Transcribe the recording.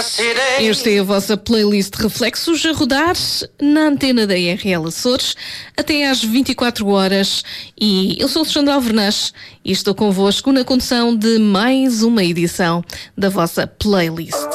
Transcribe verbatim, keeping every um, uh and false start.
Esta é a vossa playlist de reflexos a rodar na antena da R L Açores até às vinte e quatro horas. E eu sou Alexandra Alvernaz e estou convosco na condução de mais uma edição da vossa playlist.